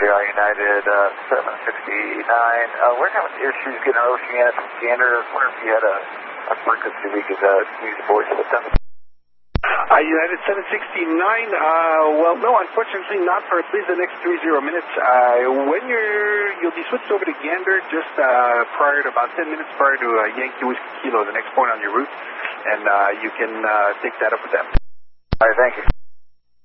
Montreal United 769. We're having issues getting our Oceanic from Gander. I wonder if you had a frequency we could use the voice with them. United 769, well, no, unfortunately not for at least the next 30 minutes. When you'll be switched over to Gander just prior to about 10 minutes prior to Yankee Whiskey Kilo, the next point on your route, and you can take that up with them. All right, thank you.